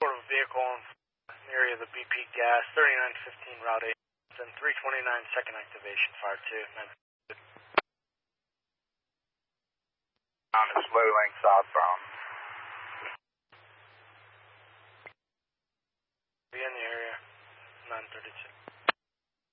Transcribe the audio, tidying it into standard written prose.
Report of a vehicle in the area of the BP gas, 3915 Route 8, then 329 second activation, fire 2. On the slow lane southbound. Be in the area, 932.